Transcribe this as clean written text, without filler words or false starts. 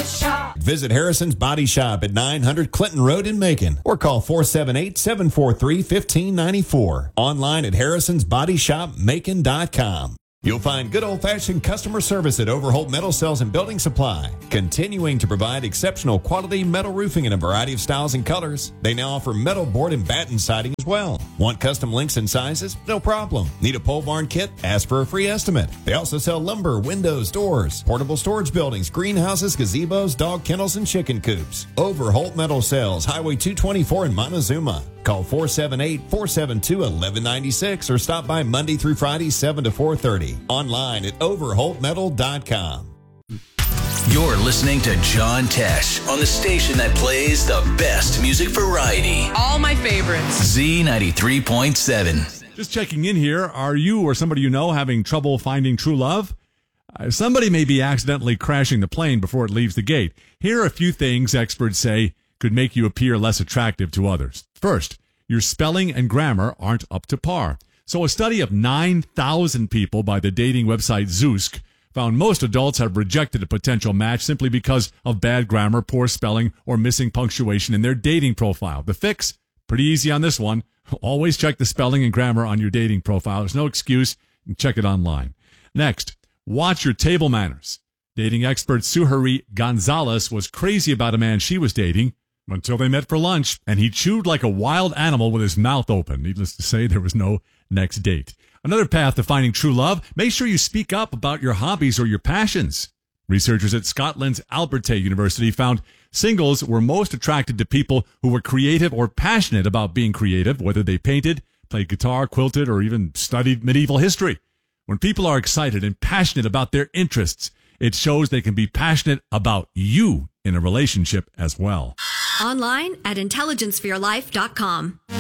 Shop. Visit Harrison's Body Shop at 900 Clinton Road in Macon or call 478-743-1594. Online at harrisonsbodyshopmacon.com. You'll find good old-fashioned customer service at Overholt Metal Sales and Building Supply, continuing to provide exceptional quality metal roofing in a variety of styles and colors. They now offer metal board and batten siding as well. Want custom links and sizes? No problem. Need a pole barn kit? Ask for a free estimate. They also sell lumber, windows, doors, portable storage buildings, greenhouses, gazebos, dog kennels, and chicken coops. Overholt Metal Sales, Highway 224 in Montezuma. Call 478-472-1196 or stop by Monday through Friday, 7 to 4:30. Online at overholtmetal.com. You're listening to John Tesh on the station that plays the best music variety. All my favorites. Z93.7. Just checking in here. Are you or somebody you know having trouble finding true love? Somebody may be accidentally crashing the plane before it leaves the gate. Here are a few things experts say could make you appear less attractive to others. First, your spelling and grammar aren't up to par. So a study of 9,000 people by the dating website Zoosk found most adults have rejected a potential match simply because of bad grammar, poor spelling, or missing punctuation in their dating profile. The fix? Pretty easy on this one. Always check the spelling and grammar on your dating profile. There's no excuse. Check it online. Next, watch your table manners. Dating expert Suhari Gonzalez was crazy about a man she was dating until they met for lunch, and he chewed like a wild animal with his mouth open. Needless to say, there was no next date. Another path to finding true love, make sure you speak up about your hobbies or your passions. Researchers at Scotland's Alberta University found singles were most attracted to people who were creative or passionate about being creative, whether they painted, played guitar, quilted, or even studied medieval history. When people are excited and passionate about their interests, it shows they can be passionate about you in a relationship as well. Online at intelligenceforyourlife.com.